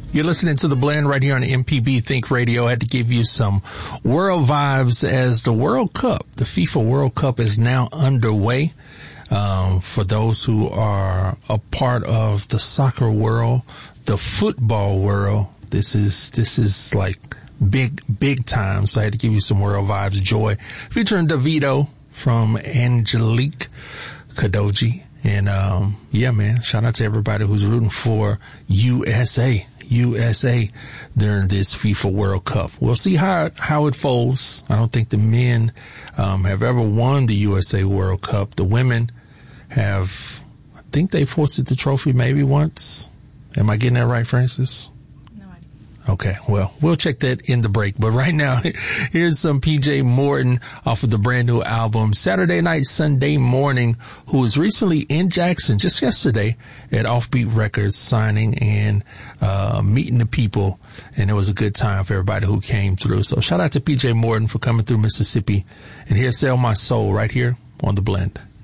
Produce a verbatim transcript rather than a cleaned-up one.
You're listening to The Blend right here on M P B Think Radio. I had to give you some world vibes as the World Cup, the FIFA World Cup, is now underway. Um, for those who are a part of the soccer world, the football world, this is, this is like big, big time. So I had to give you some world vibes. Joy, featuring Davido from Angelique Kadoji. And, um, yeah, man, shout out to everybody who's rooting for U S A. U S A during this FIFA World Cup. We'll see how how it folds. I don't think the men um, have ever won the U S A World Cup. The women have, I think they forced the trophy maybe once. Am I getting that right, Francis? No idea. Okay, well, we'll check that in the break. But right now, here's some P J Morton off of the brand new album, Saturday Night, Sunday Morning, who was recently in Jackson just yesterday at Offbeat Records, signing and uh meeting the people. And it was a good time for everybody who came through. So shout out to P J Morton for coming through Mississippi. And here's Sell My Soul right here on The Blend.